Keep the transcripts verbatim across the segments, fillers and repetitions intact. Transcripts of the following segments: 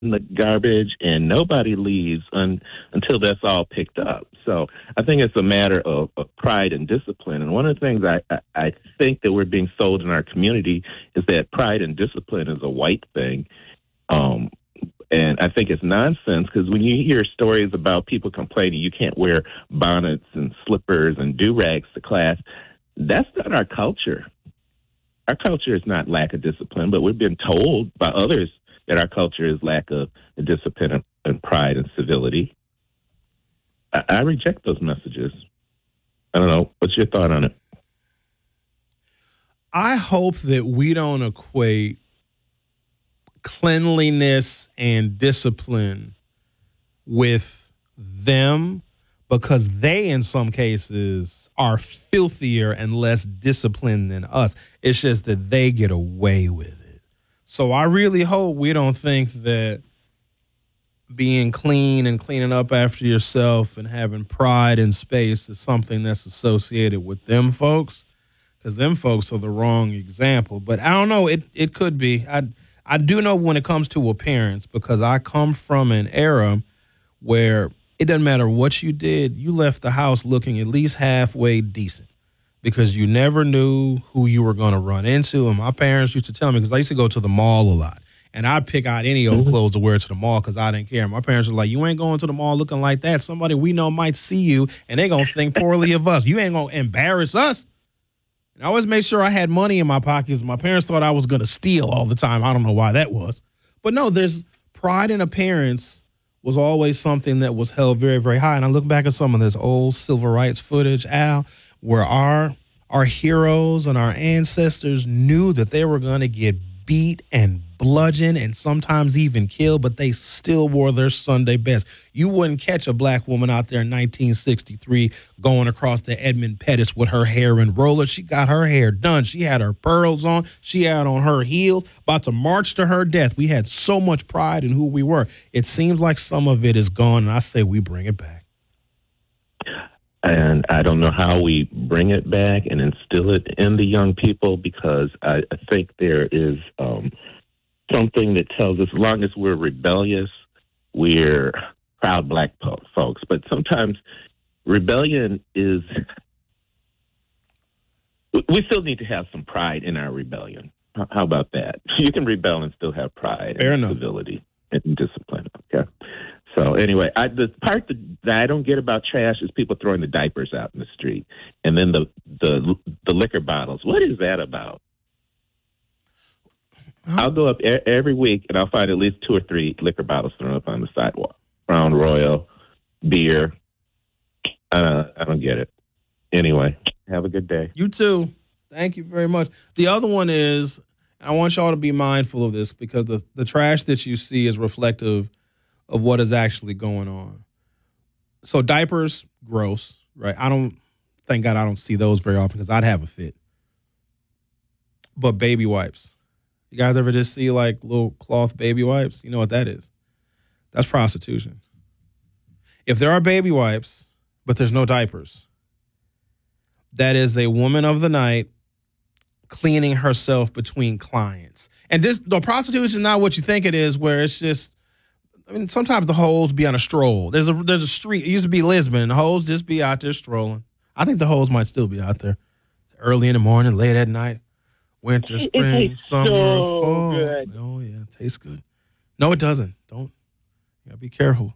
the garbage, and nobody leaves un, until that's all picked up. So I think it's a matter of, of pride and discipline. And one of the things I, I, I think that we're being sold in our community is that pride and discipline is a white thing. Um, and I think it's nonsense because when you hear stories about people complaining you can't wear bonnets and slippers and do-rags to class, that's not our culture. Our culture is not lack of discipline, but we've been told by others that our culture is lack of discipline and, and pride and civility. I, I reject those messages. I don't know. What's your thought on it? I hope that we don't equate cleanliness and discipline with them, because they, in some cases, are filthier and less disciplined than us. It's just that they get away with it. So I really hope we don't think that being clean and cleaning up after yourself and having pride in space is something that's associated with them folks, because them folks are the wrong example. But I don't know. It it could be. I I do know when it comes to appearance, because I come from an era where it doesn't matter what you did, you left the house looking at least halfway decent, because you never knew who you were going to run into. And my parents used to tell me, because I used to go to the mall a lot, and I'd pick out any old clothes to wear to the mall because I didn't care. My parents were like, you ain't going to the mall looking like that. Somebody we know might see you, and they're going to think poorly of us. You ain't going to embarrass us. And I always made sure I had money in my pockets. My parents thought I was going to steal all the time. I don't know why that was. But no, there's pride in appearance was always something that was held very, very high. And I look back at some of this old civil rights footage, Al, where our our heroes and our ancestors knew that they were going to get beat and bludgeoned and sometimes even killed, but they still wore their Sunday best. You wouldn't catch a black woman out there in nineteen sixty-three going across the Edmund Pettus with her hair in rollers. She got her hair done. She had her pearls on. She had on her heels, about to march to her death. We had so much pride in who we were. It seems like some of it is gone, and I say we bring it back. And I don't know how we bring it back and instill it in the young people, because I, I think there is um, something that tells us as long as we're rebellious, we're proud black po- folks. But sometimes rebellion is, we still need to have some pride in our rebellion. How about that? You can rebel and still have pride Fair and enough. civility and discipline. Okay. So anyway, I, the part that, that I don't get about trash is people throwing the diapers out in the street, and then the the the liquor bottles. What is that about? Huh? I'll go up e- every week and I'll find at least two or three liquor bottles thrown up on the sidewalk. Crown Royal, beer. Uh, I don't get it. Anyway, have a good day. You too. Thank you very much. The other one is, I want y'all to be mindful of this, because the, the trash that you see is reflective of what is actually going on. So diapers, gross, right? I don't, thank God I don't see those very often, because I'd have a fit. But baby wipes. You guys ever just see like little cloth baby wipes? You know what that is? That's prostitution. If there are baby wipes, but there's no diapers, that is a woman of the night cleaning herself between clients. And this, the prostitution is not what you think it is, where it's just, I mean, sometimes the hoes be on a stroll. There's a there's a street. It used to be Lisbon. The hoes just be out there strolling. I think the hoes might still be out there early in the morning, late at night, winter, spring, summer, so fall. Good. Oh yeah, it tastes good. No, it doesn't. Don't. You gotta be careful.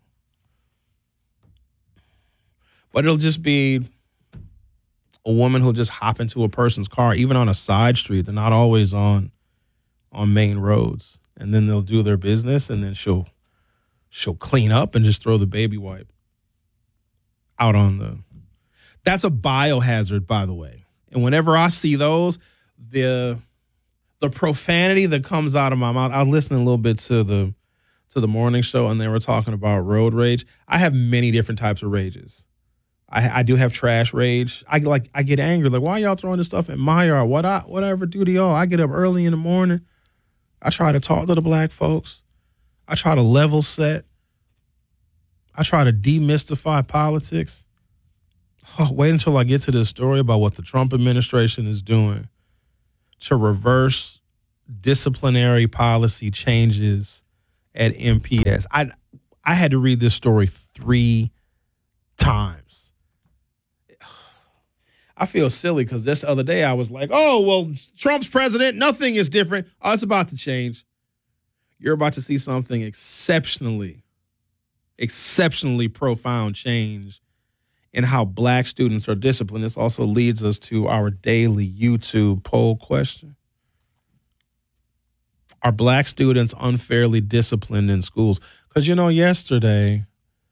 But it'll just be a woman who'll just hop into a person's car, even on a side street. They're not always on on main roads, and then they'll do their business, and then she'll. She'll clean up and just throw the baby wipe out on the. That's a biohazard, by the way. And whenever I see those, the the profanity that comes out of my mouth. I was listening a little bit to the to the morning show, and they were talking about road rage. I have many different types of rages. I, I do have trash rage. I like I get angry, like, why y'all throwing this stuff in my yard? What I whatever do to y'all? I get up early in the morning. I try to talk to the black folks. I try to level set. I try to demystify politics. Oh, wait until I get to this story about what the Trump administration is doing to reverse disciplinary policy changes at M P S. I I had to read this story three times. I feel silly because this other day I was like, oh, well, Trump's president, nothing is different. Oh, it's about to change. You're about to see something exceptionally, exceptionally profound change in how black students are disciplined. This also leads us to our daily YouTube poll question. Are black students unfairly disciplined in schools? Because, you know, yesterday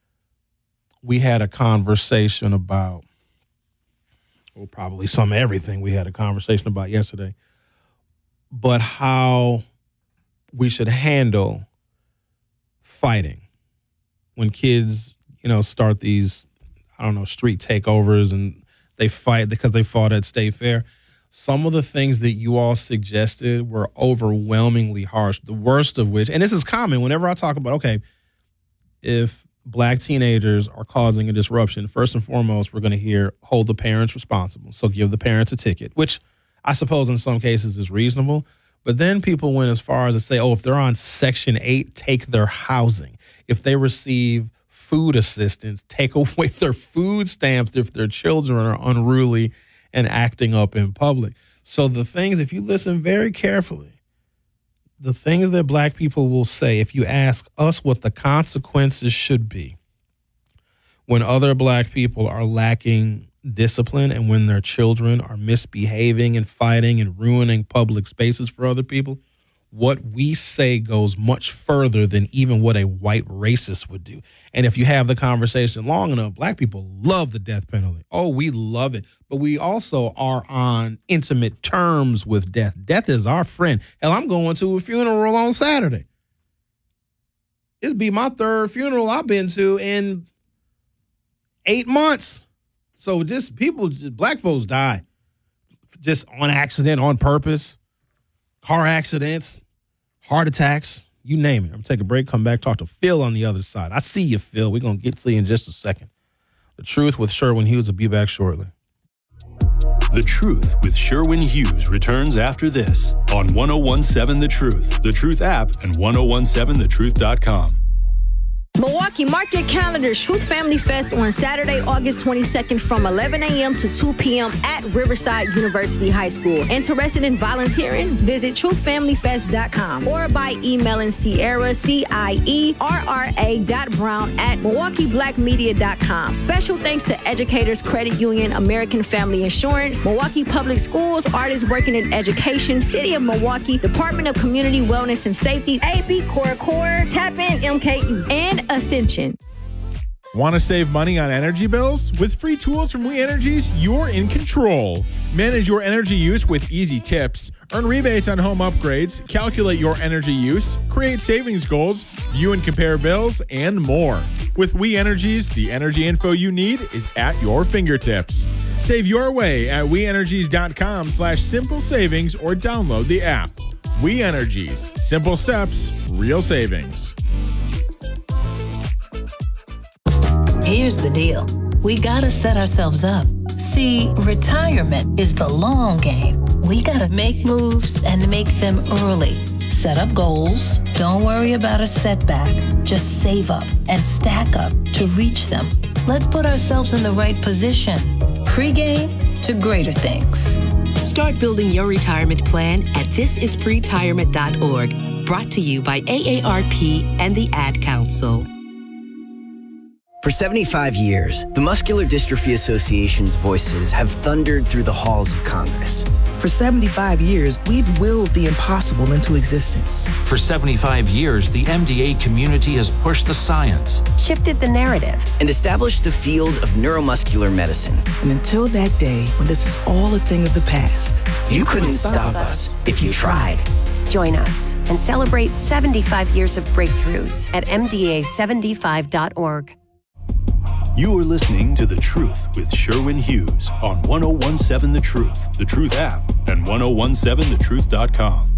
we had a conversation about, well, probably some everything we had a conversation about yesterday, but how we should handle fighting when kids, you know, start these, I don't know, street takeovers and they fight because they fought at State Fair. Some of the things that you all suggested were overwhelmingly harsh, the worst of which, and this is common whenever I talk about, okay, if black teenagers are causing a disruption, first and foremost, we're going to hear hold the parents responsible. So give the parents a ticket, which I suppose in some cases is reasonable. But then people went as far as to say, oh, if they're on Section eight, take their housing. If they receive food assistance, take away their food stamps if their children are unruly and acting up in public. So the things, if you listen very carefully, the things that black people will say, if you ask us what the consequences should be when other black people are lacking discipline and when their children are misbehaving and fighting and ruining public spaces for other people, what we say goes much further than even what a white racist would do. And if you have the conversation long enough, black people love the death penalty. Oh, we love it. But we also are on intimate terms with death. Death is our friend. Hell, I'm going to a funeral on Saturday. It'll be my third funeral I've been to in eight months. So just people, just black folks die just on accident, on purpose, car accidents, heart attacks, you name it. I'm going to take a break, come back, talk to Phil on the other side. I see you, Phil. We're going to get to you in just a second. The Truth with Sherwin Hughes will be back shortly. The Truth with Sherwin Hughes returns after this on ten seventeen The Truth, The Truth app, and ten seventeen the truth dot com. Milwaukee, mark your calendars. Truth Family Fest on Saturday, August twenty-second from eleven a.m. to two p.m. at Riverside University High School. Interested in volunteering? Visit truth family fest dot com or by emailing Sierra, C I E R R A dot Brown at milwaukee black media dot com. Special thanks to Educators Credit Union, American Family Insurance, Milwaukee Public Schools, Artists Working in Education, City of Milwaukee, Department of Community Wellness and Safety, A B Core Core, Tap In M K E, and Ascension. Want to save money on energy bills? With free tools from We Energies, you're in control. Manage your energy use with easy tips. Earn rebates on home upgrades. Calculate your energy use. Create savings goals. View and compare bills, and more. With We Energies, the energy info you need is at your fingertips. Save your way at we energies dot com slash simple savings or download the app. We Energies. Simple steps, real savings. Here's the deal. We gotta set ourselves up. See, retirement is the long game. We gotta make moves and make them early. Set up goals. Don't worry about a setback. Just save up and stack up to reach them. Let's put ourselves in the right position. Pre-game to greater things. Start building your retirement plan at this is pretirement dot org. Brought to you by A A R P and the Ad Council. For seventy-five years, the Muscular Dystrophy Association's voices have thundered through the halls of Congress. For seventy-five years, we've willed the impossible into existence. For seventy-five years, the M D A community has pushed the science, shifted the narrative, and established the field of neuromuscular medicine. And until that day, when this is all a thing of the past, you, you couldn't stop us if you tried. Join us and celebrate seventy-five years of breakthroughs at M D A seventy-five dot org. You are listening to The Truth with Sherwin Hughes on ten seventeen The Truth, The Truth app, and ten seventeen the truth dot com.